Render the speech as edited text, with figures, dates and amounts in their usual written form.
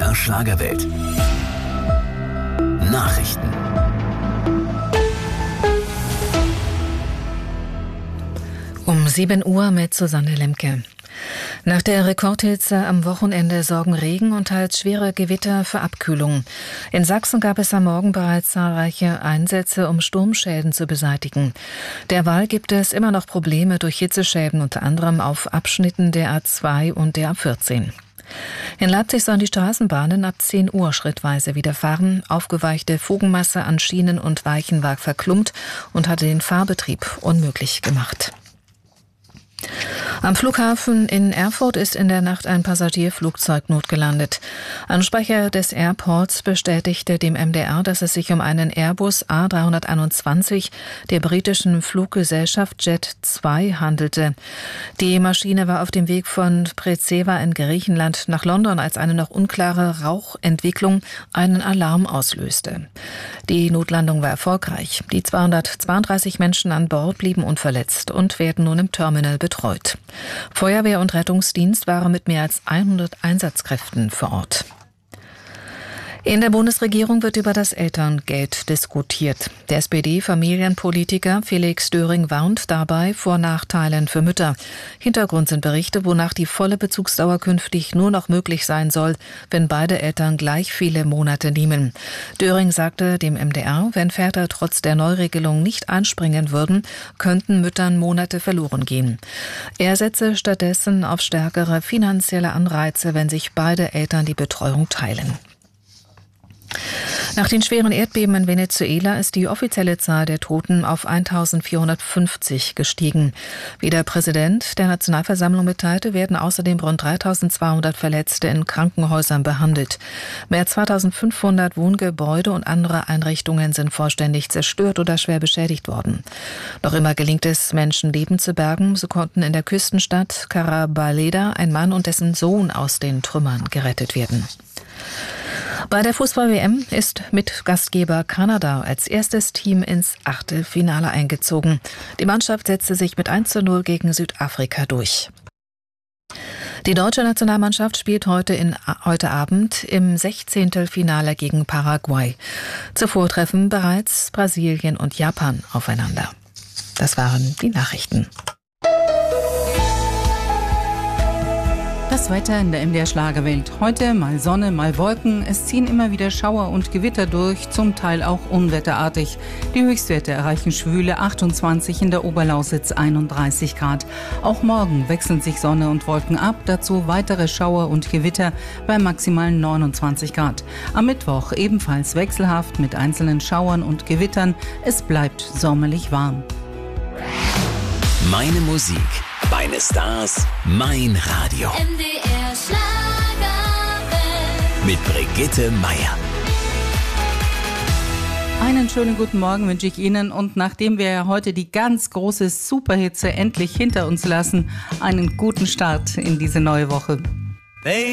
MDR Schlagerwelt. Nachrichten. Um 7 Uhr mit Susanne Lemke. Nach der Rekordhitze am Wochenende sorgen Regen und teils schwere Gewitter für Abkühlung. In Sachsen gab es am Morgen bereits zahlreiche Einsätze, um Sturmschäden zu beseitigen. Derweil gibt es immer noch Probleme durch Hitzeschäden, unter anderem auf Abschnitten der A2 und der A14. In Leipzig sollen die Straßenbahnen ab 10 Uhr schrittweise wieder fahren. Aufgeweichte Fugenmasse an Schienen und Weichen war verklumpt und hatte den Fahrbetrieb unmöglich gemacht. Am Flughafen in Erfurt ist in der Nacht ein Passagierflugzeug notgelandet. Ein Sprecher des Airports bestätigte dem MDR, dass es sich um einen Airbus A321 der britischen Fluggesellschaft Jet2 handelte. Die Maschine war auf dem Weg von Preševa in Griechenland nach London, als eine noch unklare Rauchentwicklung einen Alarm auslöste. Die Notlandung war erfolgreich. Die 232 Menschen an Bord blieben unverletzt und werden nun im Terminal betreut. Feuerwehr und Rettungsdienst waren mit mehr als 100 Einsatzkräften vor Ort. In der Bundesregierung wird über das Elterngeld diskutiert. Der SPD-Familienpolitiker Felix Döring warnt dabei vor Nachteilen für Mütter. Hintergrund sind Berichte, wonach die volle Bezugsdauer künftig nur noch möglich sein soll, wenn beide Eltern gleich viele Monate nehmen. Döring sagte dem MDR, wenn Väter trotz der Neuregelung nicht einspringen würden, könnten Müttern Monate verloren gehen. Er setze stattdessen auf stärkere finanzielle Anreize, wenn sich beide Eltern die Betreuung teilen. Nach den schweren Erdbeben in Venezuela ist die offizielle Zahl der Toten auf 1450 gestiegen. Wie der Präsident der Nationalversammlung mitteilte, werden außerdem rund 3200 Verletzte in Krankenhäusern behandelt. Mehr als 2500 Wohngebäude und andere Einrichtungen sind vollständig zerstört oder schwer beschädigt worden. Noch immer gelingt es, Menschenleben zu bergen. So konnten in der Küstenstadt Carabaleda ein Mann und dessen Sohn aus den Trümmern gerettet werden. Bei der Fußball-WM ist mit Gastgeber Kanada als erstes Team ins Achtelfinale eingezogen. Die Mannschaft setzte sich mit 1:0 gegen Südafrika durch. Die deutsche Nationalmannschaft spielt heute Abend im 16. Finale gegen Paraguay. Zuvor treffen bereits Brasilien und Japan aufeinander. Das waren die Nachrichten. Das Wetter in der MDR Schlagerwelt. Heute mal Sonne, mal Wolken. Es ziehen immer wieder Schauer und Gewitter durch, zum Teil auch unwetterartig. Die Höchstwerte erreichen schwüle 28, in der Oberlausitz 31 Grad. Auch morgen wechseln sich Sonne und Wolken ab, dazu weitere Schauer und Gewitter bei maximalen 29 Grad. Am Mittwoch ebenfalls wechselhaft mit einzelnen Schauern und Gewittern. Es bleibt sommerlich warm. Meine Musik, meine Stars, mein Radio. MDR Schlagerwelt. Mit Brigitte Meier. Einen schönen guten Morgen wünsche ich Ihnen, und nachdem wir ja heute die ganz große Superhitze endlich hinter uns lassen, einen guten Start in diese neue Woche.